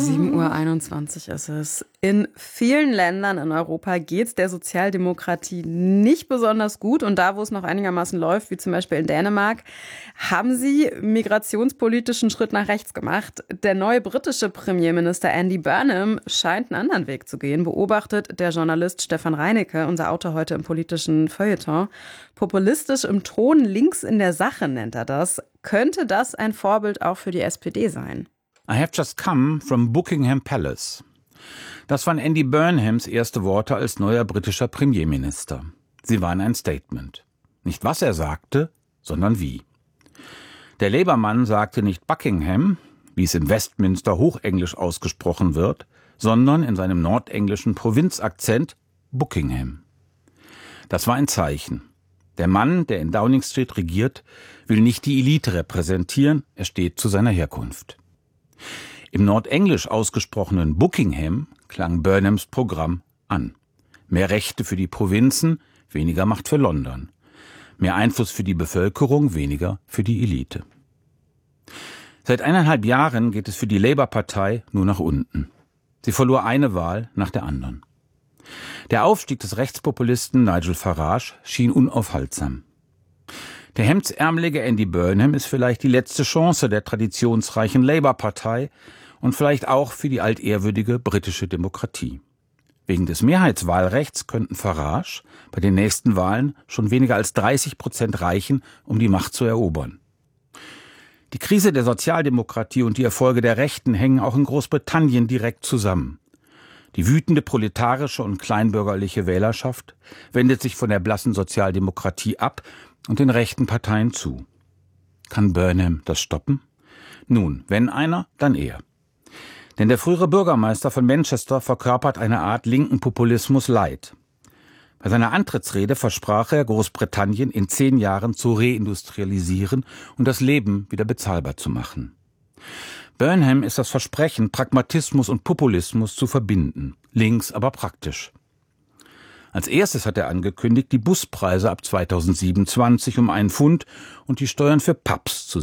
7:21 Uhr ist es. In vielen Ländern in Europa geht es der Sozialdemokratie nicht besonders gut. Und da, wo es noch einigermaßen läuft, wie zum Beispiel in Dänemark, haben sie migrationspolitischen Schritt nach rechts gemacht. Der neue britische Premierminister Andy Burnham scheint einen anderen Weg zu gehen, beobachtet der Journalist Stefan Reinecke, unser Autor heute im politischen Feuilleton. Populistisch im Ton, links in der Sache nennt er das. Könnte das ein Vorbild auch für die SPD sein? I have just come from Buckingham Palace. Das waren Andy Burnhams erste Worte als neuer britischer Premierminister. Sie waren ein Statement. Nicht was er sagte, sondern wie. Der Labour-Mann sagte nicht Buckingham, wie es in Westminster hochenglisch ausgesprochen wird, sondern in seinem nordenglischen Provinzakzent Buckingham. Das war ein Zeichen. Der Mann, der in Downing Street regiert, will nicht die Elite repräsentieren, er steht zu seiner Herkunft. Im nordenglisch ausgesprochenen Buckingham klang Burnhams Programm an. Mehr Rechte für die Provinzen, weniger Macht für London. Mehr Einfluss für die Bevölkerung, weniger für die Elite. Seit 1,5 Jahren geht es für die Labour-Partei nur nach unten. Sie verlor eine Wahl nach der anderen. Der Aufstieg des Rechtspopulisten Nigel Farage schien unaufhaltsam. Der hemdsärmelige Andy Burnham ist vielleicht die letzte Chance der traditionsreichen Labour-Partei und vielleicht auch für die altehrwürdige britische Demokratie. Wegen des Mehrheitswahlrechts könnten Farage bei den nächsten Wahlen schon weniger als 30% reichen, um die Macht zu erobern. Die Krise der Sozialdemokratie und die Erfolge der Rechten hängen auch in Großbritannien direkt zusammen. Die wütende proletarische und kleinbürgerliche Wählerschaft wendet sich von der blassen Sozialdemokratie ab und den rechten Parteien zu. Kann Burnham das stoppen? Nun, wenn einer, dann er. Denn der frühere Bürgermeister von Manchester verkörpert eine Art linken Populismus light. Bei seiner Antrittsrede versprach er, Großbritannien in 10 Jahren zu reindustrialisieren und das Leben wieder bezahlbar zu machen. Burnham ist das Versprechen, Pragmatismus und Populismus zu verbinden, links aber praktisch. Als erstes hat er angekündigt, die Buspreise ab 2027 um 1 Pfund und die Steuern für Pubs zu